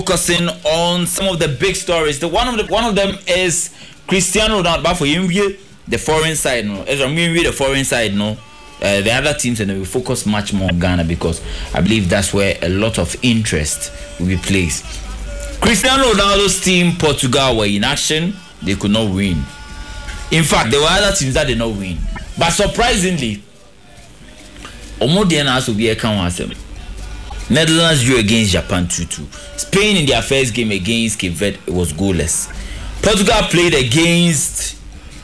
focusing on some of the big stories. One of them is Cristiano Ronaldo. But for you, the foreign side, no. As I'm the foreign side, no. The other teams, and we focus much more on Ghana because I believe that's where a lot of interest will be placed. Cristiano Ronaldo's team, Portugal, were in action. They could not win. In fact, there were other teams that did not win. But surprisingly, Omodiana will be a count. Netherlands drew against Japan 2-2. Spain in their first game against Cape Verde was goalless. Portugal played against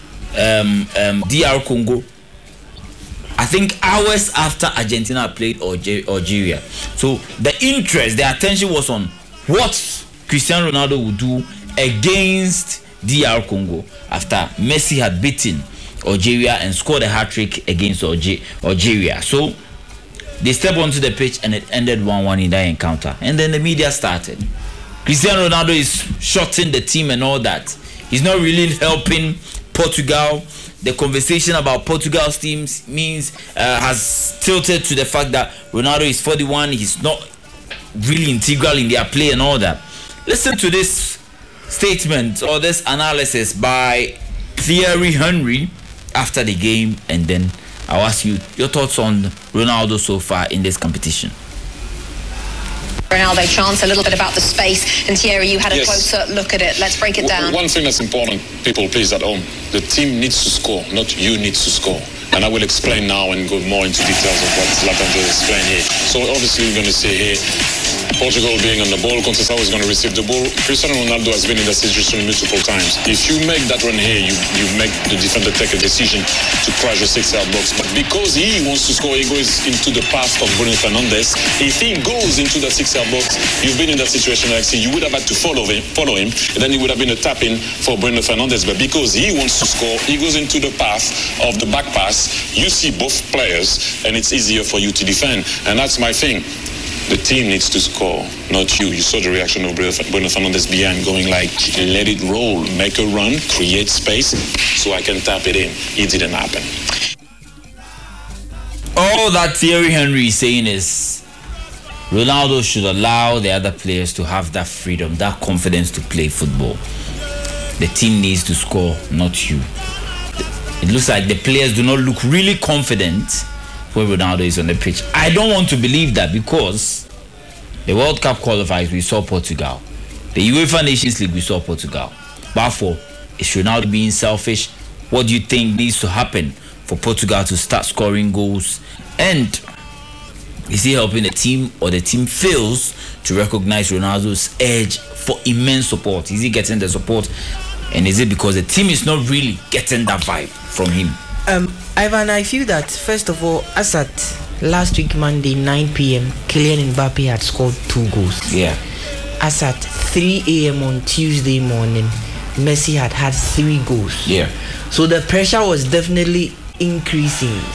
DR Congo. I think hours after Argentina played Algeria. So the interest, the attention was on what Cristiano Ronaldo would do against DR Congo after Messi had beaten Algeria and scored a hat-trick against Algeria. So they stepped onto the pitch and it ended 1-1 in that encounter. And then the media started. Cristiano Ronaldo is shorting the team and all that. He's not really helping Portugal. The conversation about Portugal's teams has tilted to the fact that Ronaldo is 41. He's not really integral in their play and all that. Listen to this statement or this analysis by Thierry Henry after the game, and then I'll ask you your thoughts on Ronaldo so far in this competition. Ronaldo chance, a little bit about the space, and Thierry, you had a closer look at it. Let's break it down. One thing that's important, people please at home, the team needs to score, not you need to score. And I will explain now and go more into details of what Zlatan just explained here. So obviously we're going to say here, Portugal being on the ball, Conceição is going to receive the ball. Cristiano Ronaldo has been in that situation multiple times. If you make that run here, you make the defender take a decision to crash the 6-yard box. But because he wants to score, he goes into the path of Bruno Fernandes. If he goes into the 6-yard box, you've been in that situation, like you would have had to follow him, and then it would have been a tap-in for Bruno Fernandes. But because he wants to score, he goes into the path of the back pass. You see both players, and it's easier for you to defend. And that's my thing. The team needs to score, not you. You saw the reaction of Bruno Fernandes behind, going like, let it roll, make a run, create space, so I can tap it in. It didn't happen. All that Thierry Henry is saying is Ronaldo should allow the other players to have that freedom, that confidence to play football. The team needs to score, not you. It looks like the players do not look really confident when Ronaldo is on the pitch. I don't want to believe that because the World Cup qualifiers, we saw Portugal. The UEFA Nations League, we saw Portugal. But is Ronaldo being selfish? What do you think needs to happen for Portugal to start scoring goals? And is he helping the team, or the team fails to recognize Ronaldo's edge for immense support? Is he getting the support? And is it because the team is not really getting that vibe from him? Ivan, I feel that, first of all, as at last week, Monday, 9 p.m., Kylian Mbappe had scored 2 goals. Yeah. As at 3 a.m. on Tuesday morning, Messi had 3 goals. Yeah. So the pressure was definitely increasing